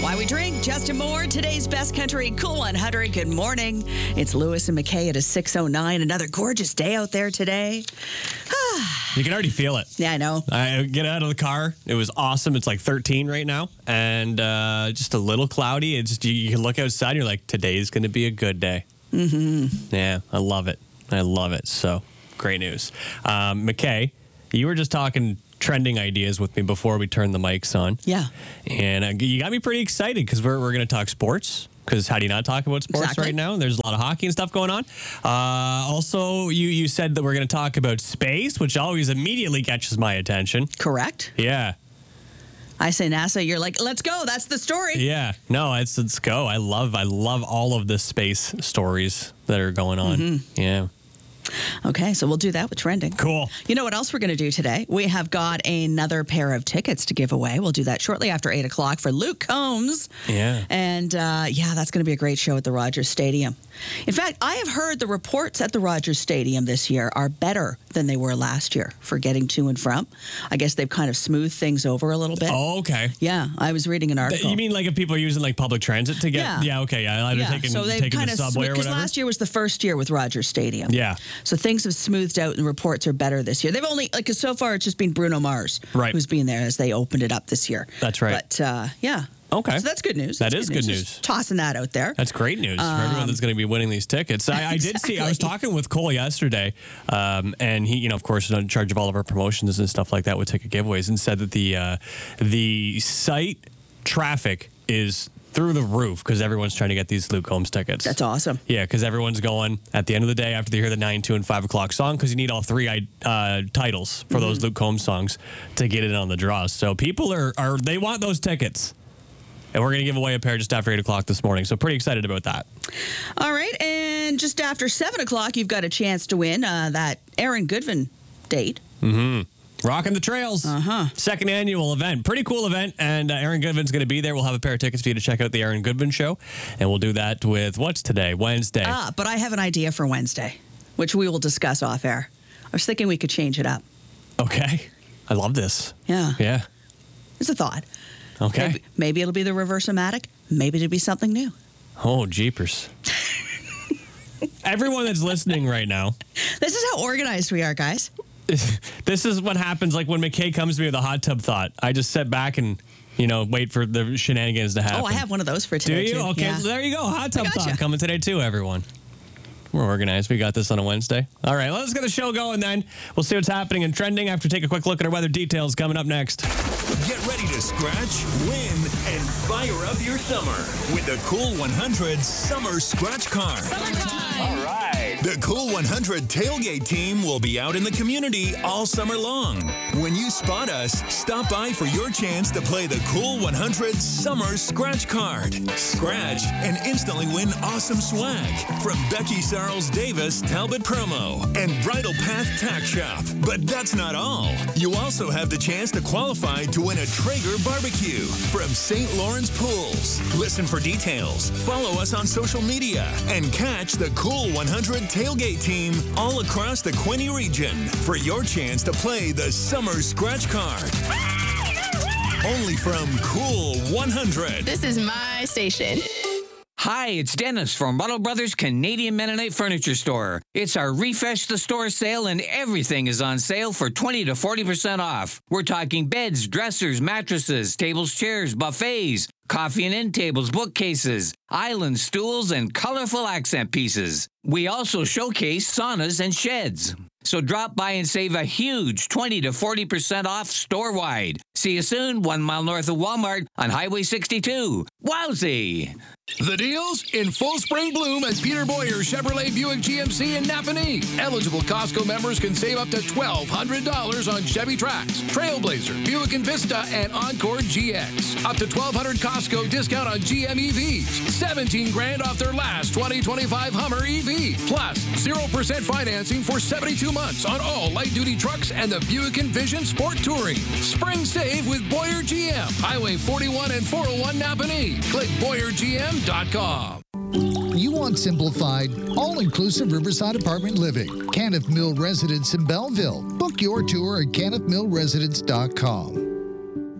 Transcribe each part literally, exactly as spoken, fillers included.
Why We Drink, Justin Moore, today's Best Country Cool one hundred. Good morning. It's Lewis and McKay at a six oh nine. Another gorgeous day out there today. You can already feel it. Yeah, I know. I get out of the car. It was awesome. It's like thirteen right now, and uh, just a little cloudy. It's you, you can look outside. And you're like, today's going to be a good day. Mm-hmm. Yeah, I love it. I love it. So great news, um, McKay. You were just talking trending ideas with me before we turned the mics on. Yeah. And uh, you got me pretty excited because we're we're going to talk sports. Because how do you not talk about sports Exactly. right now? There's a lot of hockey and stuff going on. Uh, also, you, you said that we're going to talk about space, which always immediately catches my attention. Correct. Yeah. I say NASA, you're like, let's go. That's the story. Yeah. No, it's, let's go. I love I love all of the space stories that are going on. Mm-hmm. Yeah. Okay, so we'll do that with trending. Cool. You know what else we're going to do today? We have got another pair of tickets to give away. We'll do that shortly after eight o'clock for Luke Combs. Yeah. And, uh, yeah, that's going to be a great show at the Rogers Stadium. In fact, I have heard the reports at the Rogers Stadium this year are better than they were last year for getting to and from. I guess they've kind of smoothed things over a little bit. Oh, okay. Yeah, I was reading an article. You mean like if people are using like public transit to get? Yeah. Yeah, okay. Yeah, either Yeah, taking, so they've taking kind the of subway or because whatever. last year was the first year with Rogers Stadium. Yeah. So things have smoothed out and reports are better this year. They've only like 'cause so far it's just been Bruno Mars Right. who's been there as they opened it up this year. That's right. But uh, yeah. Okay. So that's good news. That That's is good news. Just tossing that out there. That's great news for everyone that's going to be winning these tickets. I, I did see, I was Exactly. talking with Cole yesterday, um, and he, you know, of course, is in charge of all of our promotions and stuff like that with ticket giveaways, and said that the uh, the site traffic is through the roof because everyone's trying to get these Luke Combs tickets. That's awesome. Yeah, because everyone's going at the end of the day after they hear the nine, two, and five o'clock song because you need all three uh, titles for Mm-hmm. those Luke Combs songs to get it on the draw. So people are, are they want those tickets. And we're going to give away a pair just after eight o'clock this morning. So pretty excited about that. All right. And just after seven o'clock, you've got a chance to win uh, that Aaron Goodwin date. Mm-hmm. Rocking the Trails. Uh-huh. Second annual event. Pretty cool event. And uh, Aaron Goodwin's going to be there. We'll have a pair of tickets for you to check out the Aaron Goodwin show. And we'll do that with, what's today? Wednesday. Ah, but I have an idea for Wednesday, which we will discuss off air. I was thinking we could change it up. Okay. I love this. Yeah. Yeah. It's a thought. Okay. Maybe, maybe it'll be the Reverse-O-Matic. Maybe it'll be something new. Oh, jeepers. Everyone that's listening right now, This is how organized we are, guys. this is what happens like when McKay comes to me with a hot tub thought. I just sit back and, you know, wait for the shenanigans to happen. Oh, I have one of those for Do today, you? too. Okay, Yeah. there you go. Hot tub gotcha. thought coming today, too, everyone. We're organized. We got this on a Wednesday. All right, let's get the show going then. We'll see what's happening and trending after take a quick look at our weather details coming up next. Get ready to scratch, win, and fire up your summer with the Cool one hundred Summer Scratch Card. All right. The Cool one hundred tailgate team will be out in the community all summer long. When you spot us, stop by for your chance to play the Cool one hundred Summer Scratch Card. Scratch and instantly win awesome swag from Becky Sarles Davis Talbot Promo and Bridal Path Tack Shop. But that's not all. You also have the chance to qualify to win a Traeger barbecue from Saint Lawrence Pools. Listen for details, follow us on social media, and catch the Cool one hundred tailgate team all across the Quinte region for your chance to play the Summer Scratch Card. Only from Cool one hundred. This is my station. Hi, it's Dennis from Buttle Brothers Canadian Mennonite Furniture Store. It's our Refresh the Store sale and everything is on sale for twenty to forty percent off. We're talking beds, dressers, mattresses, tables, chairs, buffets, coffee and end tables, bookcases, island stools, and colorful accent pieces. We also showcase saunas and sheds. So drop by and save a huge twenty to forty percent off store-wide. See you soon, one mile north of Walmart on Highway sixty-two. Wowzy! The deals in full spring bloom at Peter Boyer Chevrolet Buick G M C in Napanee. Eligible Costco members can save up to twelve hundred dollars on Chevy Trax, Trailblazer, Buick Envista, and Encore G X. Up to twelve hundred dollars Costco discount on G M E Vs. seventeen grand off their last twenty twenty-five Hummer E V. Plus, zero percent financing for seventy-two months on all light-duty trucks and the Buick Envision Sport Touring. Spring save with Boyer G M. Highway forty-one and four oh one Napanee. Click Boyer G M dot com. You want simplified, all-inclusive Riverside apartment living. Kenneth Mill Residence in Belleville. Book your tour at kenneth mill residence dot com.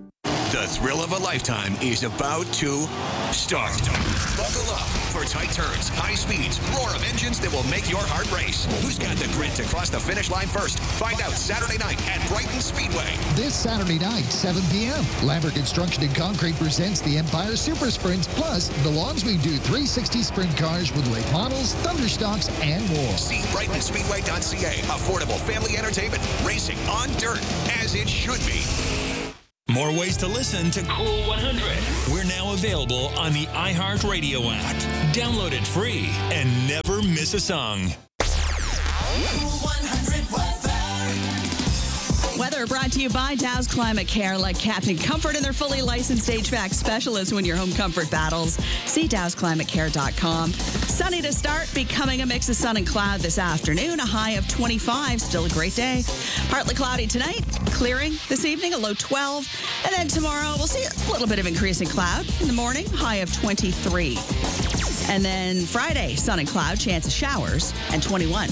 The thrill of a lifetime is about to start. Buckle up for tight turns, high speeds, roar of engines that will make your heart race. Who's got the grit to cross the finish line first? Find out Saturday night at Brighton Speedway. This Saturday night, seven p.m., Lambert Construction and Concrete presents the Empire Super Sprint. Plus, the Lawnswe do three sixty sprint cars with late models, thunderstocks, and more. See brighton speedway dot c a. Affordable family entertainment. Racing on dirt, as it should be. More ways to listen to Cool one hundred. We're now available on the iHeartRadio app. Download it free and never miss a song. Cool one hundred weather. Weather brought to you by Dow's Climate Care. Let Captain Comfort and their fully licensed H V A C specialists win your home comfort battles. See dows climate care dot com. Sunny to start, becoming a mix of sun and cloud this afternoon. A high of twenty-five. Still a great day. Partly cloudy tonight. Clearing this evening, a low twelve. And then tomorrow, we'll see a little bit of increasing cloud in the morning. High of twenty-three. And then Friday, sun and cloud. Chance of showers and twenty-one.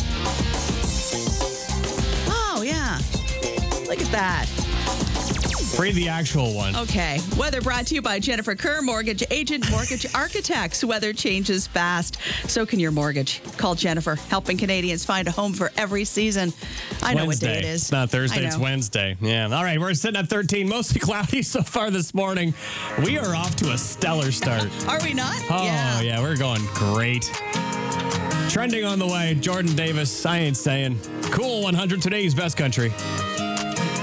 Oh, yeah. Look at that. Read the actual one. Okay. Weather brought to you by Jennifer Kerr, mortgage agent, mortgage architects. Weather changes fast. So can your mortgage. Call Jennifer, helping Canadians find a home for every season. I know Wednesday. what day it is. It's not Thursday, I it's know. Wednesday. Yeah. All right, we're sitting at thirteen. Mostly cloudy so far this morning. We are off to a stellar start. Are we not? Oh, yeah. yeah. we're going great. Trending on the way, Jordan Davis, I ain't saying. Cool one hundred, today's best country.